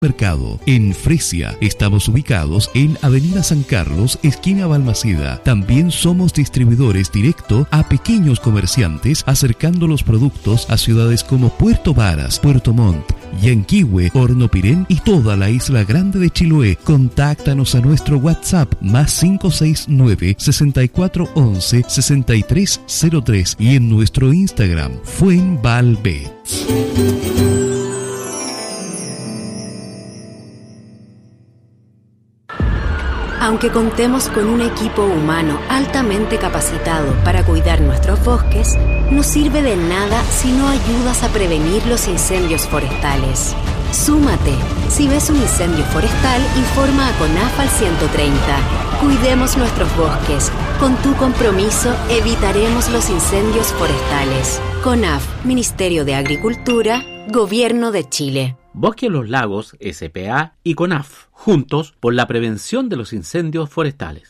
Mercado. En Fresia estamos ubicados en Avenida San Carlos, esquina Balmaceda. También somos distribuidores directo a pequeños comerciantes, acercando los productos a ciudades como Puerto Varas, Puerto Montt, Yanquihue, Hornopirén y toda la isla grande de Chiloé. Contáctanos a nuestro WhatsApp +569 6411 6303 y en nuestro Instagram Fuenvalbet. Aunque contemos con un equipo humano altamente capacitado para cuidar nuestros bosques, no sirve de nada si no ayudas a prevenir los incendios forestales. ¡Súmate! Si ves un incendio forestal, informa a CONAF al 130. Cuidemos nuestros bosques. Con tu compromiso, evitaremos los incendios forestales. CONAF, Ministerio de Agricultura, Gobierno de Chile. Bosques Los Lagos, SPA y CONAF, juntos por la prevención de los incendios forestales.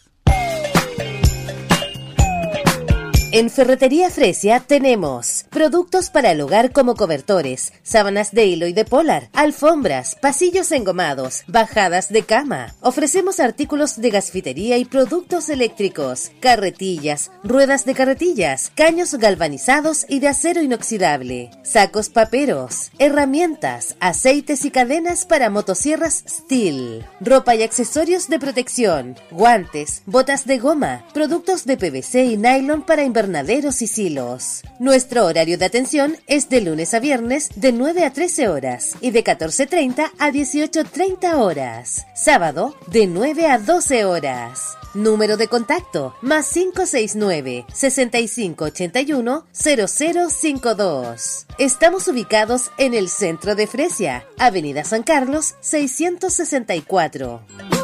En Ferretería Fresia tenemos productos para el hogar como cobertores, sábanas de hilo y de polar, alfombras, pasillos engomados, bajadas de cama. Ofrecemos artículos de gasfitería y productos eléctricos, carretillas, ruedas de carretillas, caños galvanizados y de acero inoxidable, sacos paperos, herramientas, aceites y cadenas para motosierras Stihl, ropa y accesorios de protección, guantes, botas de goma, productos de PVC y nylon para invernaderos y silos. Nuestro horario de atención es de lunes a viernes de 9 a 13 horas y de 14:30 a 18:30 horas. Sábado de 9 a 12 horas. Número de contacto +569 6581 0052. Estamos ubicados en el centro de Fresia, Avenida San Carlos 664.